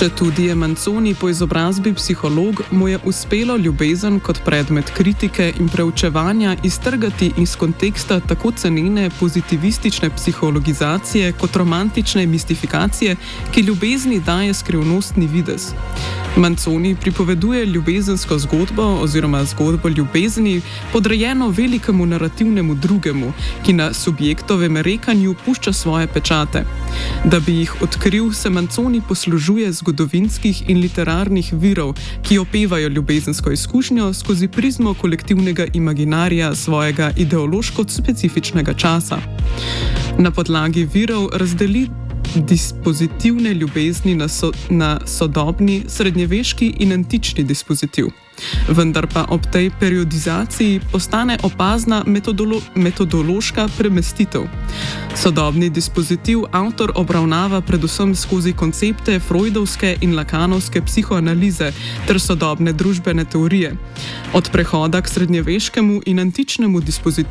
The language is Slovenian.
Če tudi je Manzoni po izobrazbi psiholog, mu je uspelo ljubezen kot predmet kritike in preučevanja iztrgati iz konteksta tako cenene pozitivistične psihologizacije kot romantične mistifikacije, ki ljubezni daje skrivnostni videz. Manzoni pripoveduje ljubezensko zgodbo oziroma zgodbo ljubezni podrejeno velikemu narativnemu drugemu, ki na subjektovem rekanju pušča svoje pečate. Da bi jih odkril, se Manzoni poslužuje zgodovinskih in literarnih virov, ki opevajo ljubezensko izkušnjo skozi prizmo kolektivnega imaginarija svojega ideološko-specifičnega časa. Na podlagi virov razdeli dispozitivne ljubezni na sodobni, srednjeveški in antični dispozitiv. Vendar pa ob tej periodizaciji postane opazna metodološka premestitev. Sodobni dispozitiv avtor obravnava predvsem skozi koncepte freudovske in lakanovske psihoanalize ter sodobne družbene teorije. Od prehoda k srednjeveškemu in antičnemu dispozitivu